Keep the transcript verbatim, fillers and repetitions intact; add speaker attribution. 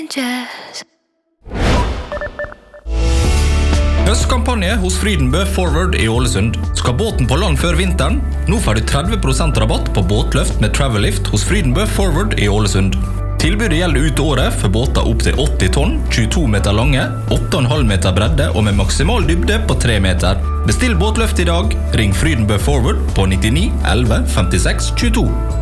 Speaker 1: Høstkampanje hos Frydenbø Forward i Ålesund. Skal båten på land før vinteren? Nå får du tretti prosent rabatt på båtløft med Travel-lift hos Frydenbø Forward i Ålesund. Tilbudet gjelder ut året for båter opp til åtti tonn, tjueto meter lange, åtte komma fem meter bredde og med maksimal dybde på tre meter. Bestill båtløft i dag. Ring Frydenbø Forward på nittini elleve femtiseks tjueto.